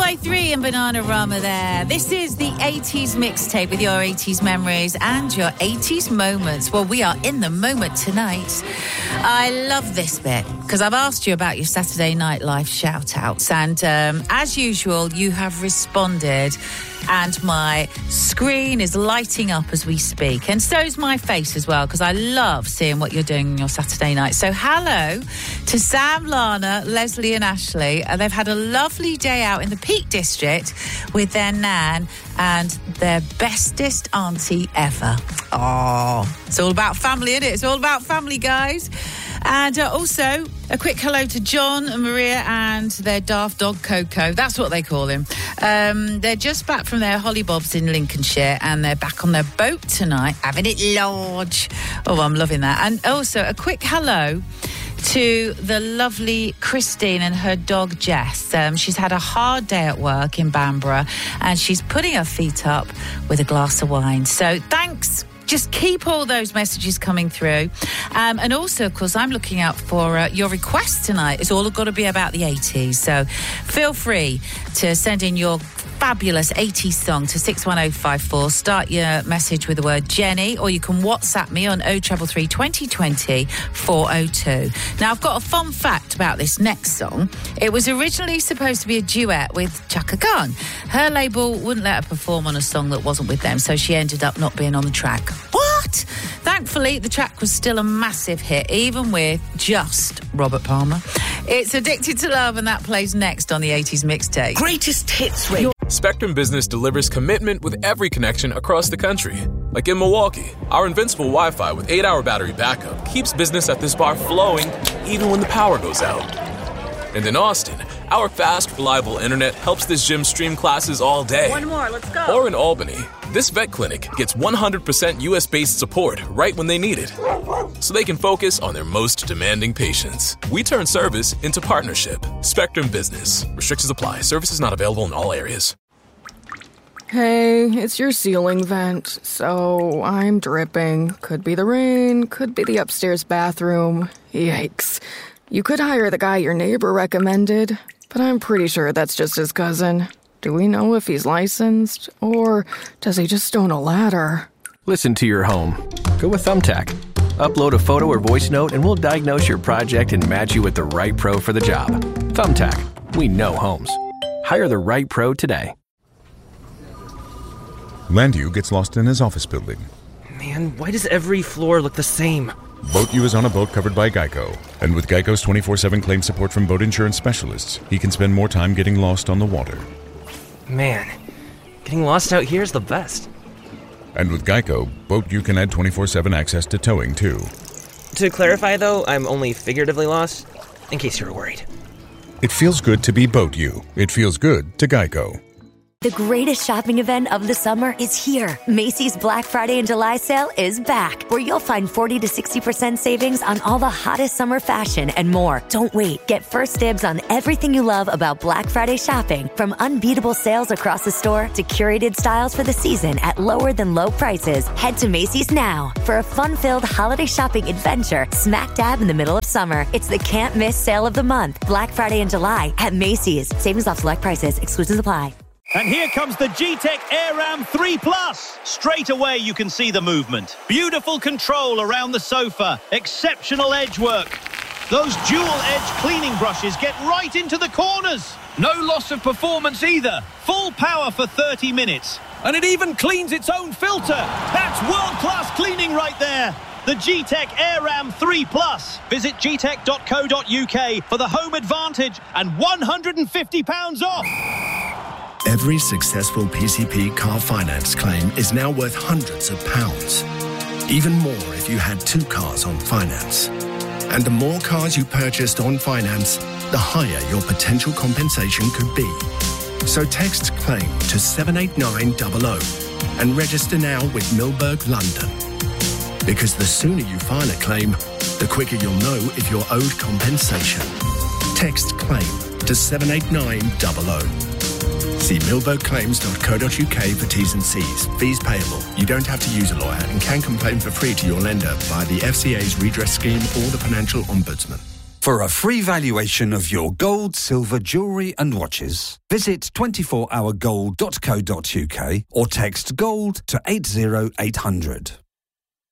MY3 and Bananarama there. This is the 80s mixtape with your 80s memories and your 80s moments. Well, we are in the moment tonight. I love this bit because I've asked you about your Saturday Night Live shout-outs, and as usual, you have responded, and my screen is lighting up as we speak, and so is my face as well, because I love seeing what you're doing on your Saturday night. So hello to Sam, Lana, Leslie and Ashley. They've had a lovely day out in the Peak District with their nan and their bestest auntie ever. Oh, it's all about family, isn't it? It's all about family, guys. And also, a quick hello to John and Maria and their daft dog Coco. That's what they call him. They're just back from their hollybobs in Lincolnshire, and they're back on their boat tonight, having it large. Oh, I'm loving that. And also, a quick hello to the lovely Christine and her dog Jess. She's had a hard day at work in Bamborough, and she's putting her feet up with a glass of wine. So thanks. Just keep all those messages coming through. And also, of course, I'm looking out for your requests tonight. It's all got to be about the 80s. So feel free to send in your fabulous 80s song to 61054. Start your message with the word Jenny, or you can WhatsApp me on 033 2020 402. Now, I've got a fun fact about this next song. It was originally supposed to be a duet with Chaka Khan. Her label wouldn't let her perform on a song that wasn't with them, so she ended up not being on the track. What? Thankfully, the track was still a massive hit, even with just Robert Palmer. It's Addicted to Love, and that plays next on the 80s mixtape. Greatest hits radio. Spectrum Business delivers commitment with every connection across the country. Like in Milwaukee, our invincible Wi-Fi with 8-hour battery backup keeps business at this bar flowing even when the power goes out. And in Austin, our fast, reliable internet helps this gym stream classes all day. One more, let's go. Or in Albany, this vet clinic gets 100% US-based support right when they need it, so they can focus on their most demanding patients. We turn service into partnership. Spectrum Business. Restrictions apply. Services not available in all areas. Hey, it's your ceiling vent, so I'm dripping. Could be the rain, could be the upstairs bathroom. Yikes. You could hire the guy your neighbor recommended, but I'm pretty sure that's just his cousin. Do we know if he's licensed, or does he just own a ladder? Listen to your home. Go with Thumbtack. Upload a photo or voice note, and we'll diagnose your project and match you with the right pro for the job. Thumbtack. We know homes. Hire the right pro today. Landu gets lost in his office building. Man, why does every floor look the same? Boat U is on a boat covered by Geico. And with Geico's 24/7 claim support from boat insurance specialists, he can spend more time getting lost on the water. Man, getting lost out here is the best. And with Geico, Boat U can add 24/7 access to towing, too. To clarify, though, I'm only figuratively lost, in case you were worried. It feels good to be Boat U. It feels good to Geico. The greatest shopping event of the summer is here. Macy's Black Friday and July sale is back, where you'll find 40 to 60% savings on all the hottest summer fashion and more. Don't wait. Get first dibs on everything you love about Black Friday shopping, from unbeatable sales across the store to curated styles for the season at lower than low prices. Head to Macy's now for a fun-filled holiday shopping adventure smack dab in the middle of summer. It's the can't miss sale of the month. Black Friday and July at Macy's. Savings off select prices. Exclusions apply. And here comes the G-Tech AirRam 3 Plus. Straight away you can see the movement. Beautiful control around the sofa. Exceptional edge work. Those dual-edge cleaning brushes get right into the corners. No loss of performance either. Full power for 30 minutes. And it even cleans its own filter. That's world-class cleaning right there. The G-Tech AirRam 3 Plus. Visit gtech.co.uk for the home advantage and £150 off. Every successful PCP car finance claim is now worth hundreds of pounds. Even more if you had 2 cars on finance. And the more cars you purchased on finance, the higher your potential compensation could be. So text CLAIM to 78900 and register now with Milberg London. Because the sooner you file a claim, the quicker you'll know if you're owed compensation. Text CLAIM to 78900. See milbergclaims.co.uk for T's and C's. Fees payable. You don't have to use a lawyer and can complain for free to your lender via the FCA's redress scheme or the Financial Ombudsman. For a free valuation of your gold, silver, jewellery and watches, visit 24hourgold.co.uk or text GOLD to 80800.